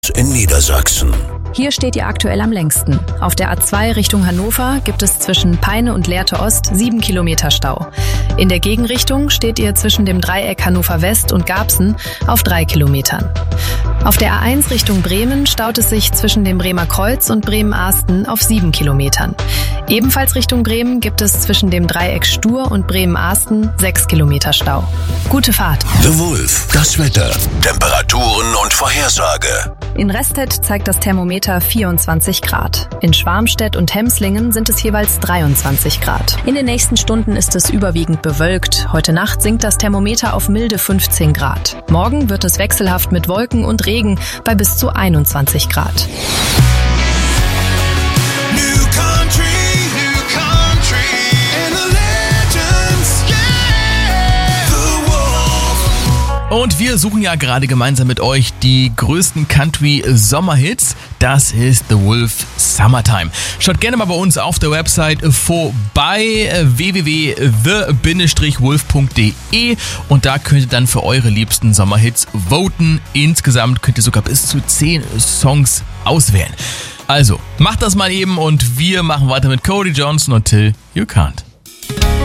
in Niedersachsen. Hier steht ihr aktuell am längsten. Auf der A2 Richtung Hannover gibt es zwischen Peine und Lehrte Ost 7 Kilometer Stau. In der Gegenrichtung steht ihr zwischen dem Dreieck Hannover West und Garbsen auf 3 Kilometern. Auf der A1 Richtung Bremen staut es sich zwischen dem Bremer Kreuz und Bremen-Ahsten auf 7 Kilometern. Ebenfalls Richtung Bremen gibt es zwischen dem Dreieck Stur und Bremen-Ahsten 6 Kilometer Stau. Gute Fahrt. The Wolf, das Wetter, Temperaturen und Vorhersage. In Restedt zeigt das Thermometer 24 Grad. In Schwarmstedt und Hemslingen sind es jeweils 23 Grad. In den nächsten Stunden ist es überwiegend bewölkt. Heute Nacht sinkt das Thermometer auf milde 15 Grad. Morgen wird es wechselhaft mit Wolken und Regen bei bis zu 21 Grad. Und wir suchen ja gerade gemeinsam mit euch die größten Country-Sommerhits. Das ist The Wolf Summertime. Schaut gerne mal bei uns auf der Website vorbei, www.the-wolf.de, und da könnt ihr dann für eure liebsten Sommerhits voten. Insgesamt könnt ihr sogar bis zu 10 Songs auswählen. Also, macht das mal eben und wir machen weiter mit Cody Johnson und Till You Can't.